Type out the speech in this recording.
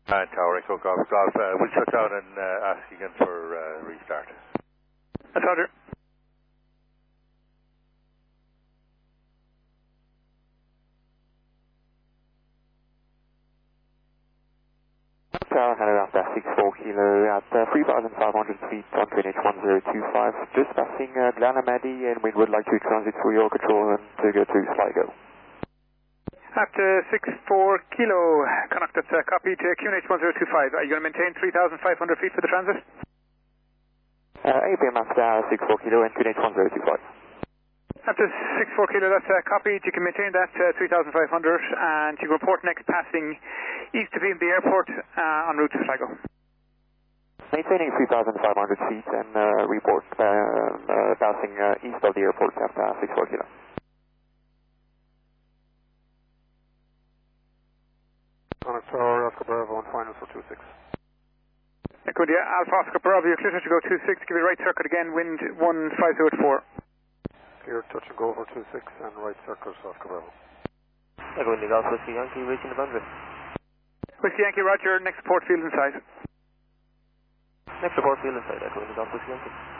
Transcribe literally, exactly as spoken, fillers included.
And Tower Echo Golf Golf. Uh, we'll shut down and uh, ask again for uh, restart. That's Roger. Tower headed after six four kilo at uh, three thousand five hundred feet on Twin H one zero two five. Just passing uh, Glanamady, and we would like to transit through your control and to go to Sligo. After six four kilo, Connacht, that's uh, copy to Q N H one zero two five. Are you going to maintain three thousand five hundred feet for the transit? Uh, A P M after six four kilo and Twin H one zero two five. After six four kilo, that's uh, copied. You can maintain that uh, three thousand five hundred, and you can report next passing east of the airport uh, en route to Sligo. Maintaining three thousand five hundred feet and uh, report uh, uh, passing uh, east of the airport after six four kilo. Connacht Tower, Oscar Bravo, and final for two six. Good, yeah. Alpha Oscar Bravo, you're clear to go two six. Give you right circuit again, wind one five zero four. Clear, touch and go over two six and right circle, Oscar Bravo. Echo India Golf Whiskey Yankee, reaching the boundary. Whiskey Yankee, Roger, next support field inside. Next support field inside, Echo India Golf Whiskey Yankee.